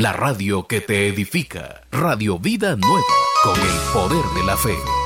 la radio que te edifica. Radio Vida Nueva, con el poder de la fe.